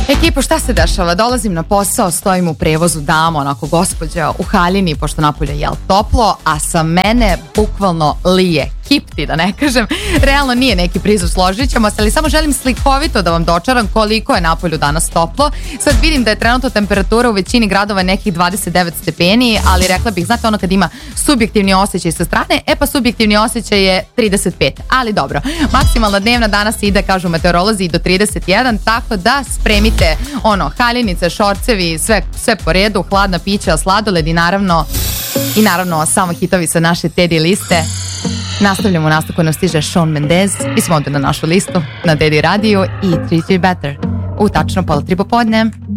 Ekipo, šta se dešava? Dolazim na posao, stojim u prevozu dama, onako gospođa u haljini, pošto napolje je toplo, a sa mene bukvalno lije kipti, da ne kažem. Realno nije neki prizor, složit ćemo se, ali samo želim slikovito da vam dočaram koliko je napolju danas toplo. Sad vidim da je trenutno temperatura u većini gradova nekih 29 stepeni, ali rekla bih, znate ono kad ima subjektivni osjećaj sa strane, pa subjektivni osjećaj je 35, ali dobro. Maksimalna dnevna danas ide, kažu meteorolozi, i do 31, tako da spremite haljinice, šorcevi, sve po redu, hladna pića, sladoled i naravno samo hitovi sa naše Teddy liste. Nastavljamo u nastavku, nam stiže Shawn Mendes i smo ovdje na našu listu na Teddy radiju i Treat You Better u tačno 2:30 popodne.